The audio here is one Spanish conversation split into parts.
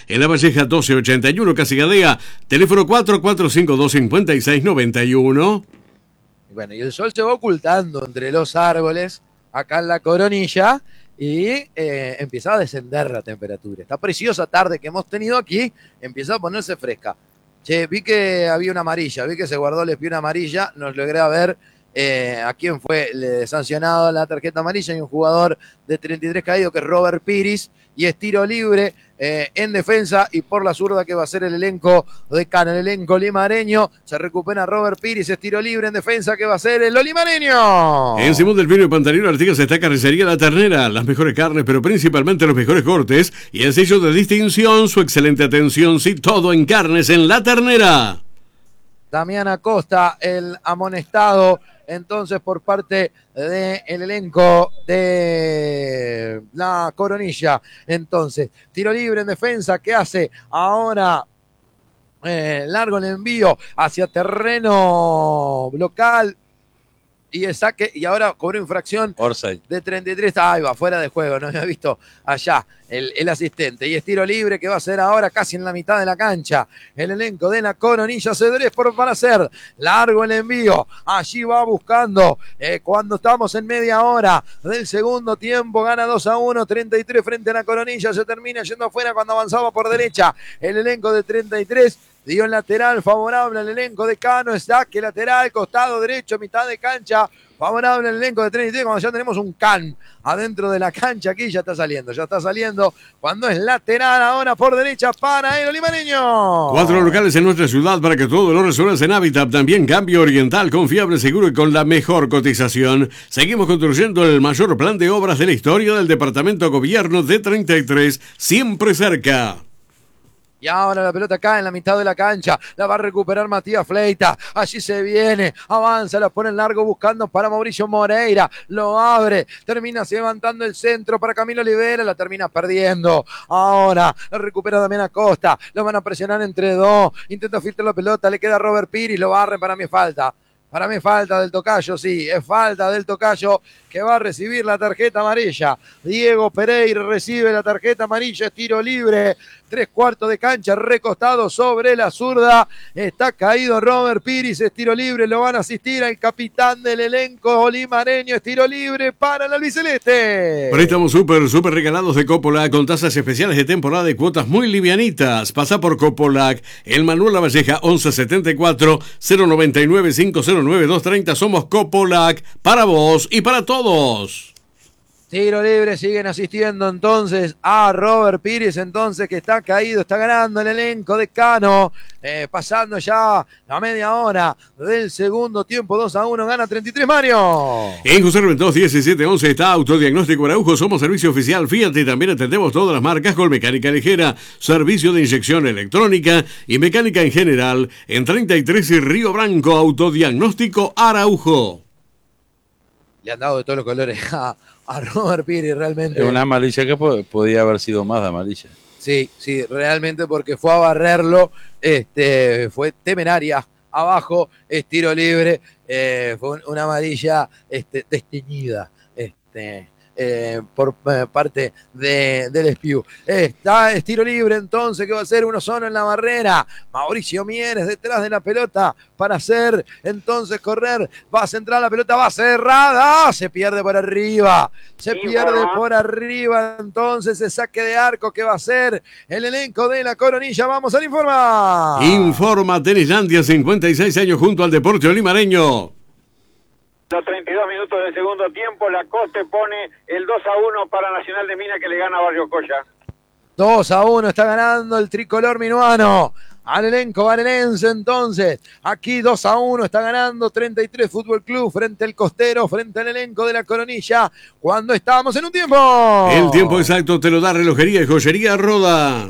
en La Valleja 1281, Casi Gadea, teléfono 4452-5691. Bueno, y el sol se va ocultando entre los árboles, acá en la Coronilla, y empieza a descender la temperatura. Esta preciosa tarde que hemos tenido aquí empieza a ponerse fresca. Che, vi que había una amarilla, vi que se guardó el espía una amarilla, nos logré ver a quién fue sancionado la tarjeta amarilla. Hay un jugador de 33 caído que es Robert Piris, y es tiro libre en defensa y por la zurda que va a ser el elenco de Cano, el elenco limareño. Se recupera Robert Piris, es tiro libre en defensa que va a ser el limareño. En Simón del Pino y Pantalino Artigas está Carnicería La Ternera, las mejores carnes, pero principalmente los mejores cortes, y el sello de distinción, su excelente atención, sí, todo en carnes en La Ternera. Damián Acosta, el amonestado, entonces por parte del elenco de la Coronilla. Entonces, tiro libre en defensa, ¿qué hace? Ahora largo el envío hacia terreno local. Y el saque, y ahora cobró infracción Orsay de 33. Ahí va, fuera de juego, no había visto allá el asistente. Y es tiro libre que va a ser ahora casi en la mitad de la cancha. El elenco de la Coronilla Cedrés para hacer largo el envío. Allí va buscando cuando estamos en media hora del segundo tiempo. Gana 2-1, 33 frente a la Coronilla. Se termina yendo afuera cuando avanzaba por derecha. El elenco de 33 dio el lateral favorable al elenco de Cano, saque lateral, costado derecho, mitad de cancha, favorable al elenco de 33, cuando ya tenemos un can adentro de la cancha, aquí ya está saliendo, cuando es lateral ahora por derecha para el limareño. 4 locales en nuestra ciudad para que todo lo resuelvas en Hábitat, también cambio oriental, confiable, seguro y con la mejor cotización. Seguimos construyendo el mayor plan de obras de la historia del departamento gobierno de 33, siempre cerca. Y ahora la pelota acá en la mitad de la cancha. La va a recuperar Matías Fleita. Allí se viene. Avanza, la pone en largo buscando para Mauricio Moreira. Lo abre. Termina levantando el centro para Camilo Olivera. La termina perdiendo. Ahora la recupera Damián Acosta. Lo van a presionar entre dos. Intenta filtrar la pelota. Le queda Robert Piris. Lo barre. Para mí falta. Para mí falta del tocayo, sí, es falta del tocayo que va a recibir la tarjeta amarilla. Diego Pereira recibe la tarjeta amarilla, es tiro libre, 3/4 de cancha, recostado sobre la zurda. Está caído Robert Piris, es tiro libre, lo van a asistir al capitán del elenco limareño, es tiro libre para el albiceleste. Préstamos súper regalados de Copolac con tasas especiales de temporada y cuotas muy livianitas. Pasa por Copolac, el Manuel Lavalleja 1174 099 509 230. Somos Copolac, para vos y para todos. Tiro libre, siguen asistiendo entonces a Robert Piris, entonces que está caído, está ganando el elenco de Cano, pasando ya la media hora del segundo tiempo, 2-1, gana 33 Mario. En José Reventós 1711 está Autodiagnóstico Araujo, somos servicio oficial Fiat y también atendemos todas las marcas con mecánica ligera, servicio de inyección electrónica y mecánica en general en 33 y Río Branco, Autodiagnóstico Araujo. Le han dado de todos los colores a Robert Piris, realmente. Es una amarilla que podía haber sido más de amarilla. Sí, realmente porque fue a barrerlo, fue temeraria abajo, es tiro libre, fue una amarilla desteñida, por parte del Espiu. Es tiro libre entonces, que va a ser uno solo en la barrera. Mauricio Mieres detrás de la pelota para hacer entonces correr. Va a centrar la pelota, va cerrada. Se pierde por arriba. Entonces el saque de arco que va a ser el elenco de la Coronilla. Vamos al informa. Informa Tenislandia, 56 años junto al deporte limareño. Los 32 minutos del segundo tiempo, Lacoste pone el 2-1 para Nacional de Mina, que le gana a Barrio Coya. 2-1 está ganando el tricolor minuano al elenco barenense. Entonces aquí 2-1 está ganando 33 Fútbol Club frente al Costero, frente al elenco de la Coronilla, cuando estamos en un tiempo. El tiempo exacto te lo da Relojería y Joyería Roda.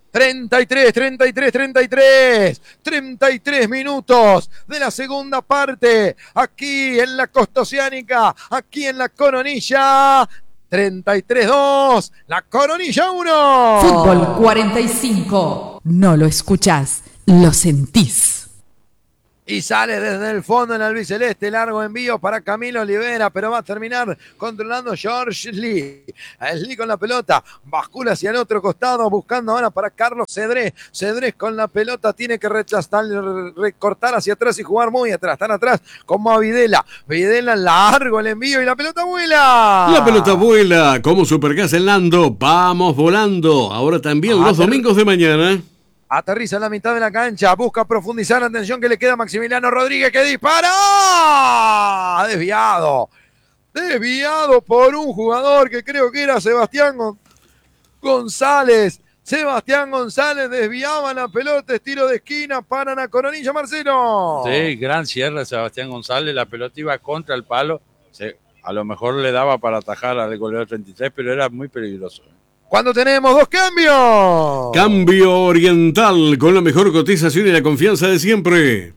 33 minutos de la segunda parte, aquí en la Costa Oceánica, aquí en la Coronilla. 33-2, la Coronilla 1. Fútbol 45, no lo escuchás, lo sentís. Y sale desde el fondo en albiceleste, largo envío para Camilo Olivera, pero va a terminar controlando George Lee. Lee con la pelota, bascula hacia el otro costado, buscando ahora para Carlos Cedrés. Cedrés con la pelota tiene que recortar hacia atrás y jugar muy atrás. Están atrás como a Videla. Videla largo el envío y la pelota vuela. La pelota vuela, como Supergas en Lando, vamos volando. Ahora también los domingos de mañana. Aterriza en la mitad de la cancha, busca profundizar, atención que le queda a Maximiliano Rodríguez que dispara. Desviado por un jugador que creo que era Sebastián González. Sebastián González desviaba la pelota, es tiro de esquina para la Coronilla, Marcelo. Sí, gran cierre Sebastián González, la pelota iba contra el palo, a lo mejor le daba para atajar al goleador 33, pero era muy peligroso. Cuando tenemos dos cambios. Cambio Oriental con la mejor cotización y la confianza de siempre.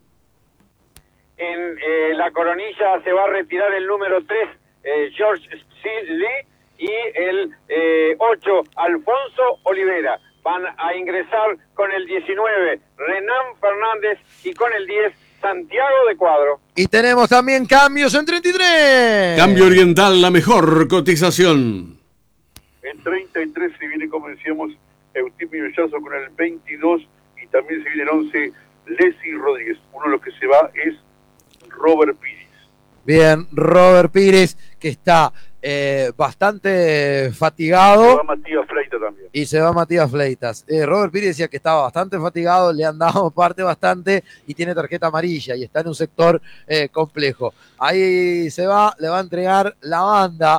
En la Coronilla se va a retirar el número 3, George Lee, y el 8, Alfonso Olivera. Van a ingresar con el 19, Renan Fernández, y con el 10, Santiago de Cuadro. Y tenemos también cambios en 33. Cambio Oriental, la mejor cotización. En 33 se viene, como decíamos, Eutimio Yazo con el 22 y también se viene el 11, Leslie Rodríguez. Uno de los que se va es Robert Pires. Bien, Robert Pires, que está bastante fatigado. Se va Matías Fleita también. Y se va Matías Fleitas. Robert Pires decía que estaba bastante fatigado, le han dado parte bastante y tiene tarjeta amarilla y está en un sector complejo. Ahí se va, le va a entregar la banda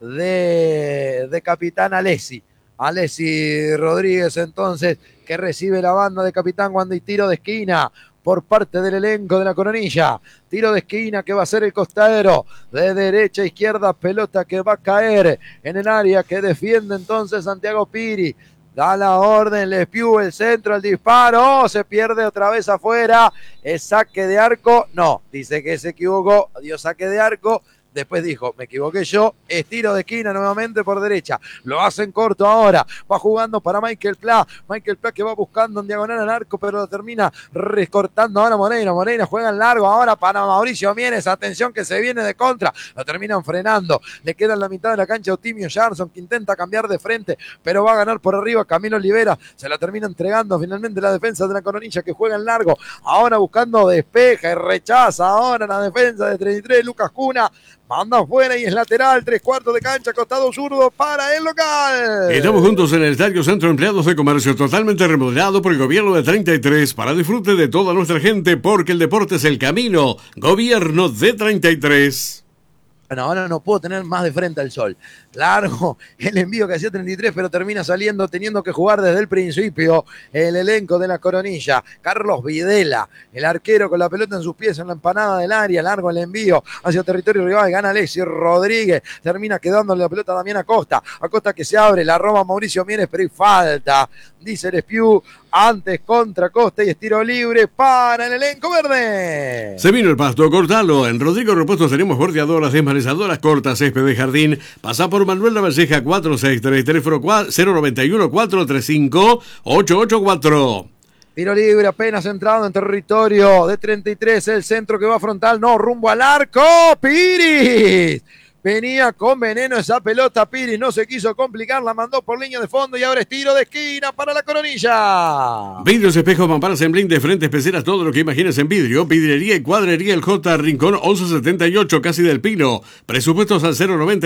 de capitán Alessi Rodríguez, entonces, que recibe la banda de capitán cuando hay tiro de esquina por parte del elenco de la Coronilla. Tiro de esquina que va a ser el costadero de derecha a izquierda, pelota que va a caer en el área que defiende entonces Santiago Piri. Da la orden, le Lespiu, el centro, el disparo, se pierde otra vez afuera, es saque de arco, no, dice que se equivocó, dio saque de arco. Después dijo, me equivoqué yo, es tiro de esquina nuevamente por derecha. Lo hacen corto ahora, va jugando para Michael Pla que va buscando en diagonal al arco, pero lo termina recortando ahora Moreira juega en largo ahora para Mauricio Mieres, atención que se viene de contra, lo terminan frenando, le queda en la mitad de la cancha Eutimio Jarsson que intenta cambiar de frente, pero va a ganar por arriba Camilo Olivera, se la termina entregando finalmente la defensa de la Coronilla que juega en largo, ahora buscando despeja y rechaza ahora la defensa de 33, Lucas Cuna, manda afuera y es lateral, 3/4 de cancha, costado zurdo para el local. Estamos juntos en el Estadio Centro Empleados de Comercio, totalmente remodelado por el gobierno de 33 para disfrute de toda nuestra gente, porque el deporte es el camino. Gobierno de 33. Bueno, ahora no puedo tener más de frente al sol. Largo el envío que hacía 33, pero termina saliendo, teniendo que jugar desde el principio el elenco de la Coronilla. Carlos Videla, el arquero con la pelota en sus pies en la empanada del área. Largo el envío hacia territorio rival. Gana Alexis Rodríguez. Termina quedándole la pelota a Damián Acosta. Acosta que se abre, la roba Mauricio Mieres, pero hay falta. Dice el Lespiu. Antes contra Costa y estiro libre para el elenco verde. Se vino el pasto, cortalo. En Rodrigo Repuestos tenemos bordeadoras, desmanezadoras cortas, césped de jardín. Pasa por Manuel Lavalleja 463, teléfono 091-435-884. Tiro libre apenas entrado en territorio de 33, el centro que va frontal, no, rumbo al arco, Piris. Venía con veneno esa pelota, Piri no se quiso complicar, la mandó por línea de fondo y ahora es tiro de esquina para la Coronilla. Vidrios, espejos, mamparas en blink de frentes, peceras, todo lo que imagines en vidrio. Vidriería y cuadrería El J, Rincón 1178, Casi del Pino. Presupuestos al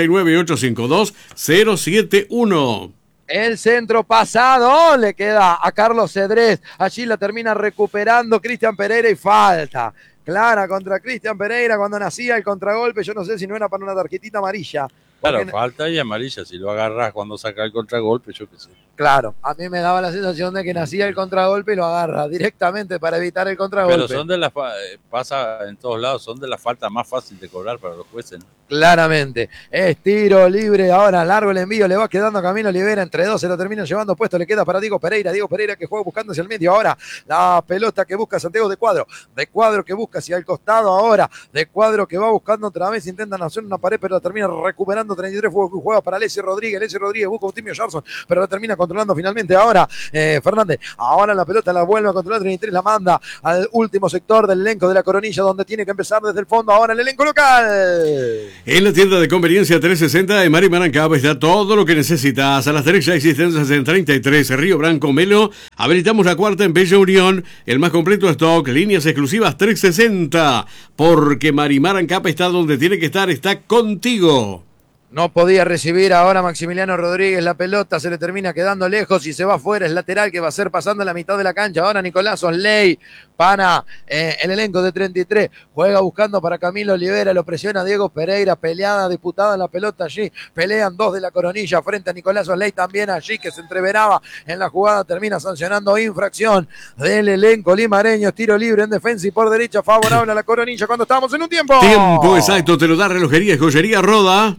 099-852-071. El centro pasado le queda a Carlos Cedrés. Allí la termina recuperando Cristian Pereira y falta clara contra Cristian Pereira cuando nacía el contragolpe. Yo no sé si no era para una tarjetita amarilla. Claro, falta y amarilla. Si lo agarras cuando saca el contragolpe, yo qué sé. Claro, a mí me daba la sensación de que nacía el contragolpe y lo agarra directamente para evitar el contragolpe. Pero son de las, pasa en todos lados, son de las faltas más fáciles de cobrar para los jueces, ¿no? Claramente, es tiro libre, ahora largo el envío, le va quedando a Camilo Olivera, entre dos se lo termina llevando puesto, le queda para Diego Pereira que juega buscando hacia el medio, ahora la pelota que busca Santiago de Cuadro que busca hacia el costado ahora, de Cuadro que va buscando otra vez, intentan hacer una pared, pero la termina recuperando 33, juega para Leslie Rodríguez busca a Eutimio Jarsson, pero la termina con controlando finalmente ahora Fernández. Ahora la pelota la vuelve a controlar 33, la manda al último sector del elenco de la Coronilla, donde tiene que empezar desde el fondo ahora el elenco local. En la tienda de conveniencia 360 de Marimaracá está todo lo que necesitas. A las 3 ya existencias en 33 Río Branco Melo. Habilitamos la cuarta en Bella Unión. El más completo stock, líneas exclusivas 360. Porque Marimaracá está donde tiene que estar, está contigo. No podía recibir ahora Maximiliano Rodríguez la pelota, se le termina quedando lejos y se va afuera, es lateral que va a ser pasando la mitad de la cancha. Ahora Nicolás Osley para el elenco de 33, juega buscando para Camilo Olivera, lo presiona Diego Pereira, peleada, disputada la pelota allí, pelean dos de la Coronilla frente a Nicolás Osley también allí, que se entreveraba en la jugada, termina sancionando infracción del elenco limareño, tiro libre en defensa y por derecha favorable a la Coronilla cuando estamos en un tiempo. Tiempo exacto, te lo da Relojería y Joyería Roda.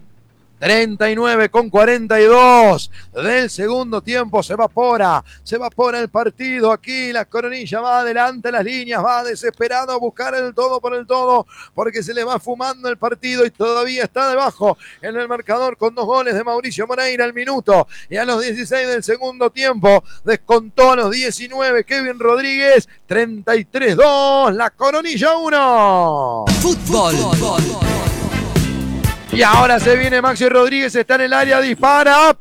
39,42 del segundo tiempo, se evapora el partido. Aquí la Coronilla va adelante, las líneas, va desesperado a buscar el todo por el todo, porque se le va fumando el partido y todavía está debajo en el marcador con 2 goles de Mauricio Moreira al minuto y a los 16 del segundo tiempo. Descontó a los 19 Kevin Rodríguez. 33-2, la Coronilla 1. Fútbol. Y ahora se viene Maxi Rodríguez, está en el área, dispara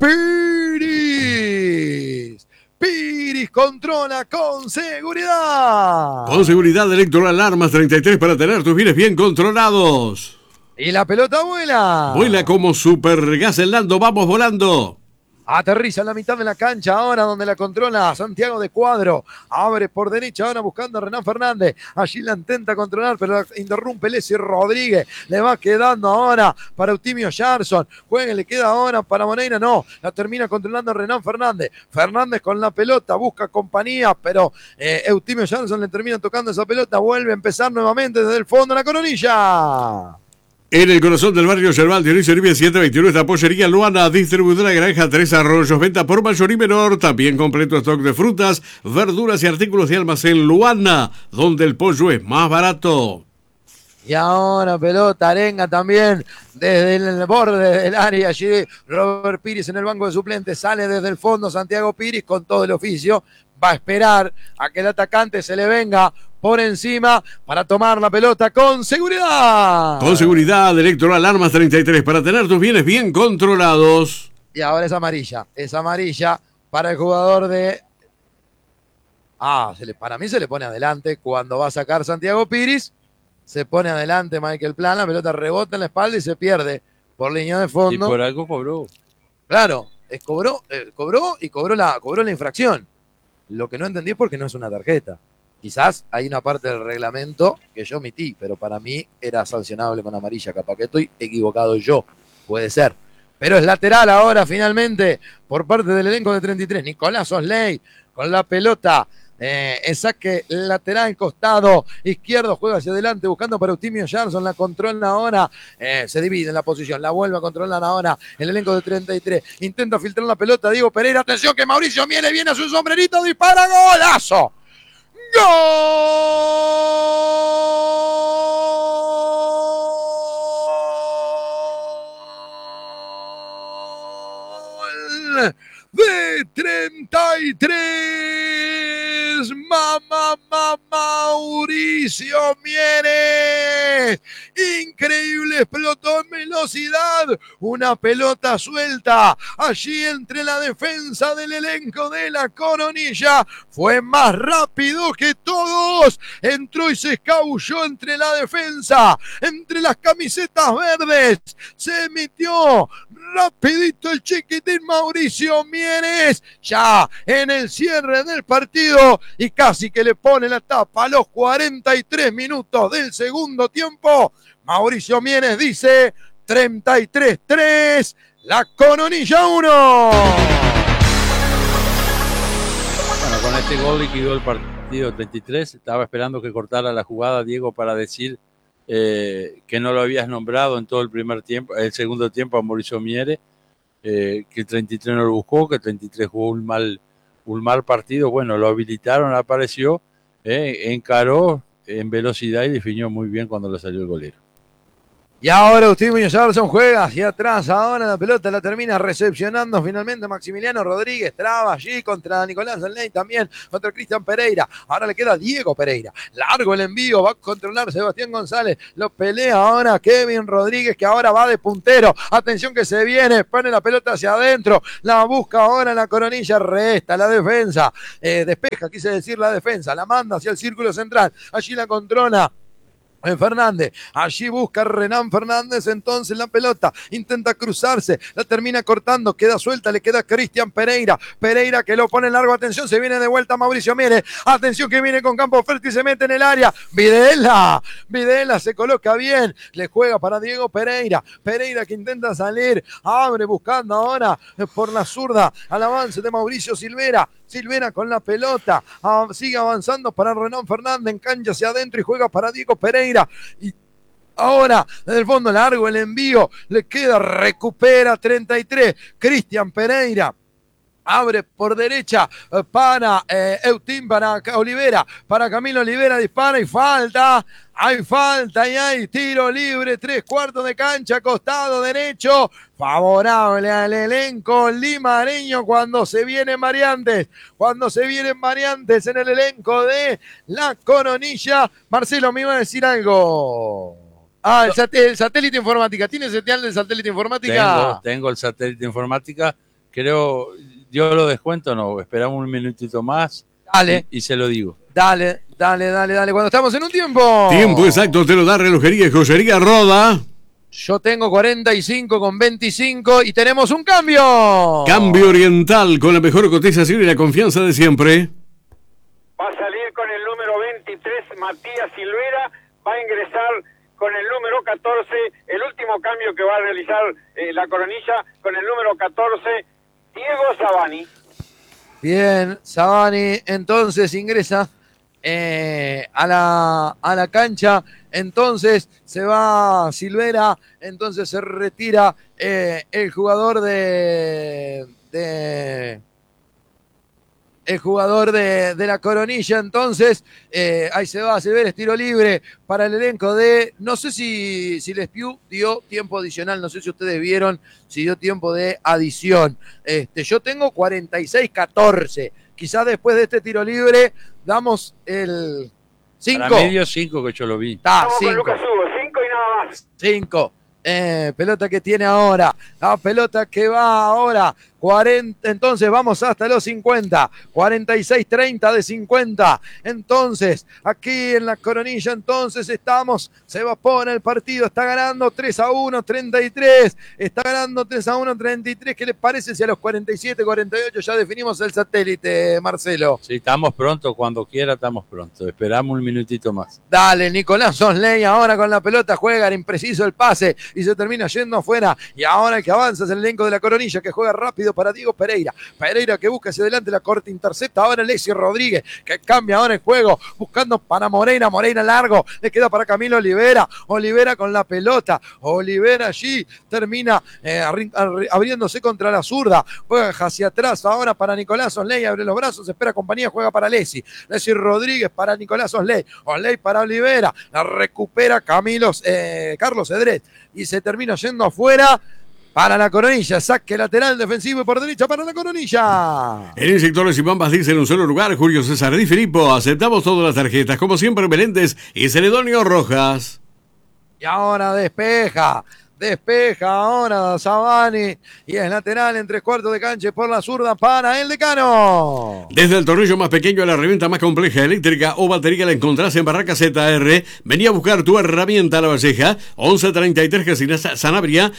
Piris. Piris controla con seguridad. Con seguridad Electoral Armas 33 para tener tus bienes bien controlados. Y la pelota vuela. Vuela como Supergas el Lando, vamos volando. Aterriza en la mitad de la cancha ahora donde la controla Santiago de Cuadro. Abre por derecha ahora buscando a Renan Fernández. Allí la intenta controlar pero la interrumpe Leslie Rodríguez. Le va quedando ahora para Eutimio Yarson. Juega, le queda ahora para Moreira. No, la termina controlando Renan Fernández. Fernández con la pelota busca compañía pero Eutimio Yarson le termina tocando esa pelota. Vuelve a empezar nuevamente desde el fondo la Coronilla. En el corazón del barrio Yerbal, Dionisio Uribe 721, esta pollería Luana, distribuidora Granja 3 Arroyos, venta por mayor y menor, también completo stock de frutas, verduras y artículos de almacén Luana, donde el pollo es más barato. Y ahora pelota, arenga también desde el borde del área, allí Robert Piris en el banco de suplentes, sale desde el fondo Santiago Piris con todo el oficio, va a esperar a que el atacante se le venga por encima para tomar la pelota con seguridad. Con seguridad, Electoral Armas 33 para tener tus bienes bien controlados. Y ahora es amarilla para el jugador de... para mí se le pone adelante cuando va a sacar Santiago Piris. Se pone adelante Michael Plan, la pelota rebota en la espalda y se pierde por línea de fondo. Y por algo cobró. Claro, cobró la infracción. Lo que no entendí es porque no es una tarjeta. Quizás hay una parte del reglamento que yo omití, pero para mí era sancionable con amarilla. Capaz que estoy equivocado yo, puede ser. Pero es lateral ahora finalmente por parte del elenco de 33. Nicolás Osley con la pelota. Saque lateral costado izquierdo, juega hacia adelante buscando para Eutimio Yarson, la controla ahora, se divide en la posición, la vuelve a controlar ahora el elenco de 33, intenta filtrar la pelota Diego Pereira, atención que Mauricio Mieres viene a su sombrerito, dispara, golazo, gol de 33, Mauricio Mieres, increíble, explotó en velocidad, una pelota suelta allí entre la defensa del elenco de la Coronilla, fue más rápido que todos, entró y se escabulló entre la defensa, entre las camisetas verdes, se metió rapidito el chiquitín Mauricio Mieres, ya en el cierre del partido y casi que le pone la tapa a los 43 minutos del segundo tiempo. Mauricio Mieres dice 33-3, la Coronilla 1. Bueno, con este gol liquidó el partido 33. Estaba esperando que cortara la jugada Diego para decir que no lo habías nombrado en todo el segundo tiempo a Mauricio Mieres, que el 33 no lo buscó, que el 33 jugó un mal partido. Bueno, lo habilitaron, apareció, encaró en velocidad y definió muy bien cuando le salió el golero. Y ahora Eustimio Yarson juega hacia atrás. Ahora la pelota la termina recepcionando finalmente Maximiliano Rodríguez. Traba allí contra Nicolás Anley, también contra Cristian Pereira. Ahora le queda Diego Pereira. Largo el envío, va a controlar Sebastián González. Lo pelea ahora Kevin Rodríguez, que ahora va de puntero. Atención que se viene, pone la pelota hacia adentro. La busca ahora en la Coronilla, resta la defensa. Despeja, quise decir la defensa. La manda hacia el círculo central. Allí la controla Fernández, allí busca Renan Fernández, entonces la pelota intenta cruzarse, la termina cortando, queda suelta, le queda Cristian Pereira, Pereira que lo pone en largo, atención, se viene de vuelta Mauricio Mieres, atención que viene con campo fértil, se mete en el área, Videla se coloca bien, le juega para Diego Pereira, Pereira que intenta salir, abre buscando ahora por la zurda al avance de Mauricio Silvera con la pelota, sigue avanzando para Renan Fernández, en cancha hacia adentro y juega para Diego Pereira. Y ahora, desde el fondo largo, el envío, le queda, recupera 33, Cristian Pereira. Abre por derecha para Eutín, para Olivera, para Camilo Olivera, dispara y falta. Hay falta y hay tiro libre, 3/4 de cancha, costado derecho, favorable al elenco limareño cuando se vienen variantes en el elenco de la Coronilla. Marcelo, me iba a decir algo. El satélite informática, ¿tiene señal del satélite informática? Tengo el satélite informática, creo, yo lo descuento, no, esperamos un minutito más. Dale. Y se lo digo. Dale, cuando estamos en un tiempo. Tiempo exacto te lo da Relojería y Joyería Roda. Yo tengo 45 con 25 y tenemos un cambio. Cambio Oriental con la mejor cotización y la confianza de siempre. Va a salir con el número 23 Matías Silvera, va a ingresar con el número 14, el último cambio que va a realizar la Coronilla, con el número 14, Diego Sabani. Bien, Sabani entonces ingresa a la cancha, entonces se va Silvera, entonces se retira el jugador de la Coronilla, entonces ahí se va Silvera, tiro libre para el elenco de, no sé si Lespiu dio tiempo adicional, no sé si ustedes vieron si dio tiempo de adición. Yo tengo 46-14, quizás después de este tiro libre damos el 5. Para medio 5 que yo lo vi. Estamos con Lucas Hugo, 5 y nada más. 5. Pelota que tiene ahora, la pelota que va ahora, 40, entonces vamos hasta los 50, 46-30 de 50, entonces aquí en la Coronilla entonces estamos, se evapora el partido, está ganando 3-1, 33, está ganando 3-1, 33, ¿qué les parece si a los 47, 48 ya definimos el satélite, Marcelo? Sí, estamos pronto, cuando quiera estamos pronto, esperamos un minutito más. Dale, Nicolás Osley ahora con la pelota, juega, era impreciso el pase y se termina yendo afuera, y ahora el que avanza es el elenco de la Coronilla, que juega rápido para Diego Pereira, Pereira que busca hacia adelante la corte, intercepta ahora Leslie Rodríguez, que cambia ahora el juego, buscando para Moreira largo, le queda para Camilo Olivera con la pelota, Olivera allí termina abriéndose contra la zurda, juega hacia atrás ahora para Nicolás Osley, abre los brazos, espera compañía, juega para Leslie Rodríguez para Nicolás Osley para Olivera, la recupera Carlos Edret, y se termina yendo afuera para la Coronilla, saque lateral defensivo y por derecha para la Coronilla. En el sector de Pampas dice en un solo lugar, Julio César Di Filippo, aceptamos todas las tarjetas, como siempre Meléndez y Celedonio Rojas. Y ahora despeja ahora Sabani, y es lateral en 3/4 de cancha por la zurda para el Decano. Desde el tornillo más pequeño a la herramienta más compleja, eléctrica o batería, la encontrás en Barraca ZR. Vení a buscar tu herramienta a La Valleja, 1133 Casinas Sanabria,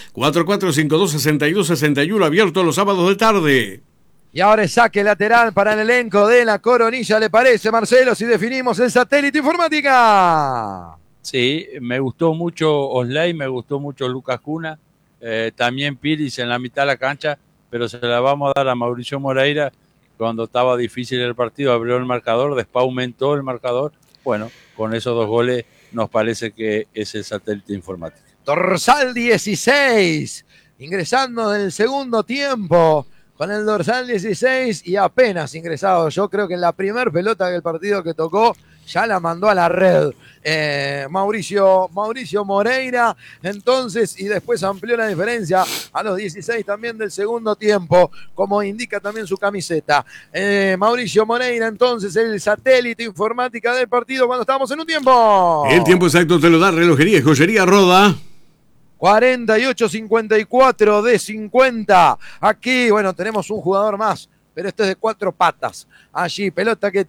4452-6261, abierto los sábados de tarde. Y ahora es saque lateral para el elenco de la Coronilla, ¿le parece, Marcelo, si definimos el satélite informática? Sí, me gustó mucho Osley, me gustó mucho Lucas Cuna, también Piris en la mitad de la cancha, pero se la vamos a dar a Mauricio Moreira. Cuando estaba difícil el partido abrió el marcador, después aumentó el marcador. Bueno, con esos 2 goles nos parece que es el satélite informático. Dorsal 16, ingresando en el segundo tiempo, con el dorsal 16 y apenas ingresado. Yo creo que en la primer pelota del partido que tocó ya la mandó a la red. Mauricio Moreira, entonces, y después amplió la diferencia a los 16 también del segundo tiempo, como indica también su camiseta. Mauricio Moreira, entonces, el satélite informática del partido cuando estamos en un tiempo. El tiempo exacto te lo da Relojería y Joyería Roda. 48-54 de 50. Aquí, bueno, tenemos un jugador más, pero este es de 4 patas. Allí, pelota que